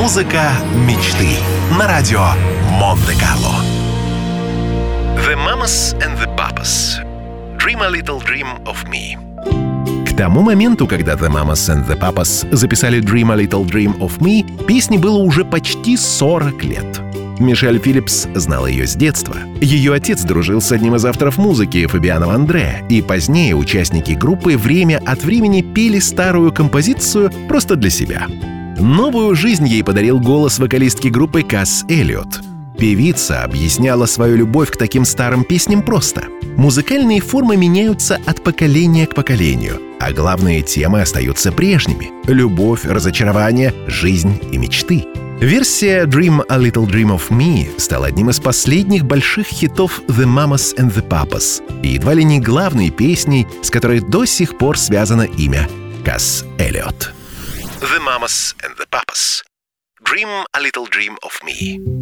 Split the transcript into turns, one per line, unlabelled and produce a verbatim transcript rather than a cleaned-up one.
Музыка мечты на радио Монте-Карло. The Mamas and the Papas. Dream a little dream of me. К тому моменту, когда The Mamas and the Papas записали Dream a little dream of me, песне было уже почти сорок лет. Мишель Филлипс знала ее с детства. Ее отец дружил с одним из авторов музыки, Фабиано Андре, и позднее участники группы время от времени пели старую композицию просто для себя. Новую жизнь ей подарил голос вокалистки группы Касс Эллиот. Певица объясняла свою любовь к таким старым песням просто. Музыкальные формы меняются от поколения к поколению, а главные темы остаются прежними — любовь, разочарование, жизнь и мечты. Версия «Dream a Little Dream of Me» стала одним из последних больших хитов The Mamas and the Papas и едва ли не главной песней, с которой до сих пор связано имя Касс Эллиот. The Mamas and the Papas. Dream a Little Dream of Me.